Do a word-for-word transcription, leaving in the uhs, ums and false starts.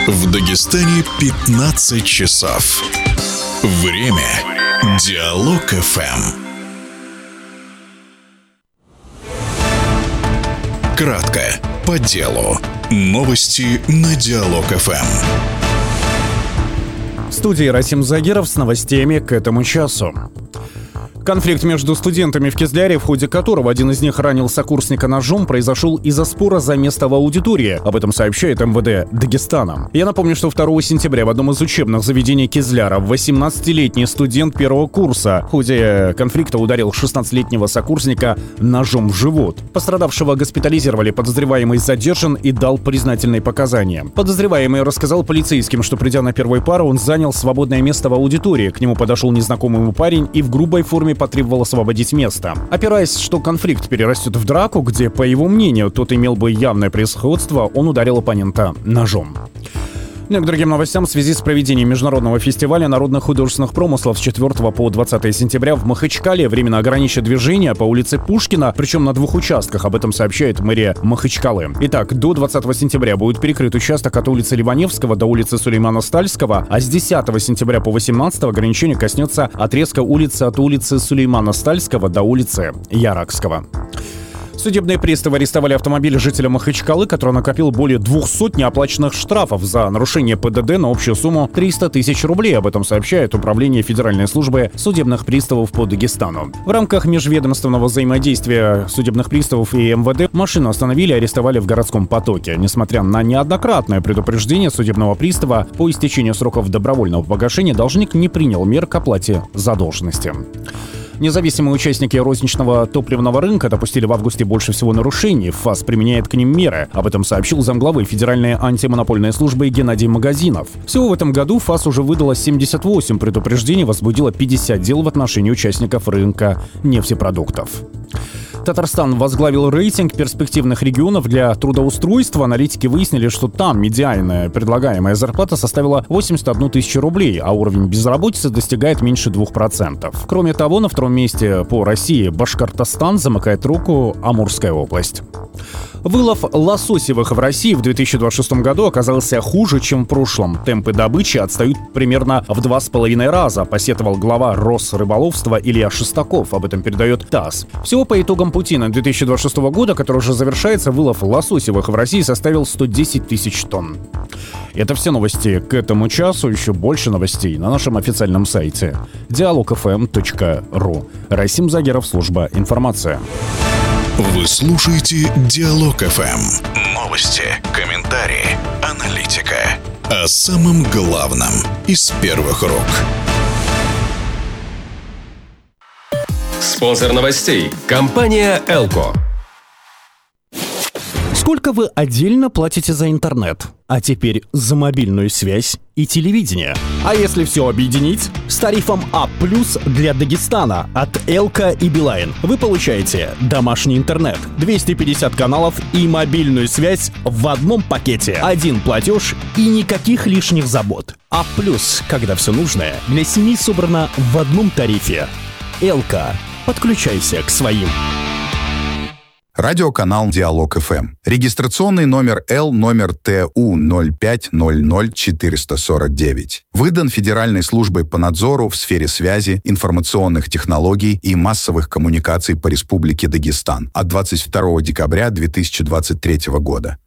В Дагестане пятнадцать часов. Время Диалог эф эм. Кратко, по делу. Новости на Диалог эф эм. В студии Расим Загиров с новостями к этому часу. Конфликт между студентами в Кизляре, в ходе которого один из них ранил сокурсника ножом, произошел из-за спора за место в аудитории. Об этом сообщает эм вэ дэ Дагестана. Я напомню, что второго сентября в одном из учебных заведений Кизляра восемнадцатилетний студент первого курса в ходе конфликта ударил шестнадцатилетнего сокурсника ножом в живот. Пострадавшего госпитализировали, подозреваемый задержан и дал признательные показания. Подозреваемый рассказал полицейским, что, придя на первую пару, он занял свободное место в аудитории. К нему подошел незнакомый ему парень и в грубой форме потребовал освободить место. Опираясь, что конфликт перерастет в драку, где, по его мнению, тот имел бы явное превосходство, он ударил оппонента ножом. Ну и к другим новостям. В связи с проведением международного фестиваля народных художественных промыслов с четвёртого по двадцатое сентября в Махачкале временно ограничат движение по улице Пушкина, причем на двух участках. Об этом сообщает мэрия Махачкалы. Итак, до двадцатого сентября будет перекрыт участок от улицы Ливаневского до улицы Сулеймана Стальского, а с десятого сентября по восемнадцатое ограничение коснется отрезка улицы от улицы Сулеймана Стальского до улицы Яракского. Судебные приставы арестовали автомобиль жителя Махачкалы, который накопил более двухсот неоплаченных штрафов за нарушение пэ дэ дэ на общую сумму триста тысяч рублей. Об этом сообщает Управление Федеральной службы судебных приставов по Дагестану. В рамках межведомственного взаимодействия судебных приставов и эм вэ дэ машину остановили и арестовали в городском потоке. Несмотря на неоднократное предупреждение судебного пристава, по истечению сроков добровольного погашения должник не принял мер к оплате задолженности. Независимые участники розничного топливного рынка допустили в августе больше всего нарушений. ФАС применяет к ним меры. Об этом сообщил замглавы Федеральной антимонопольной службы Геннадий Магазинов. Всего в этом году ФАС уже выдала семьдесят восемь предупреждений, возбудила пятьдесят дел в отношении участников рынка нефтепродуктов. Татарстан возглавил рейтинг перспективных регионов для трудоустройства. Аналитики выяснили, что там медианная предлагаемая зарплата составила восемьдесят одну тысячу рублей, а уровень безработицы достигает меньше двух процентов. Кроме того, на втором месте по России Башкортостан, замыкает руку Амурская область. Вылов лососевых в России в две тысячи двадцать шестом году оказался хуже, чем в прошлом. Темпы добычи отстают примерно в два с половиной раза, посетовал глава Росрыболовства Илья Шестаков. Об этом передает ТАСС. Всего по итогам пути на две тысячи двадцать шестого года, который уже завершается, вылов лососевых в России составил сто десять тысяч тонн. Это все новости к этому часу. Еще больше новостей на нашем официальном сайте диалог эф эм точка ру. Расим Загиров, служба информация. Вы слушаете Диалог эф эм. Новости, комментарии, аналитика. О самом главном из первых рук. Спонсор новостей – компания «Элко». Сколько вы отдельно платите за интернет? А теперь за мобильную связь и телевидение. А если все объединить? С тарифом А плюс для Дагестана от Элко и Билайн вы получаете домашний интернет, двести пятьдесят каналов и мобильную связь в одном пакете. Один платеж и никаких лишних забот. А плюс, когда все нужное для семьи собрано в одном тарифе. Элко. Подключайся к своим. Радиоканал Диалог эф эм. Регистрационный номер Л номер Т У ноль пять ноль ноль четыре сорок девять. Выдан Федеральной службой по надзору в сфере связи, информационных технологий и массовых коммуникаций по Республике Дагестан от двадцать второго декабря две тысячи двадцать третьего года.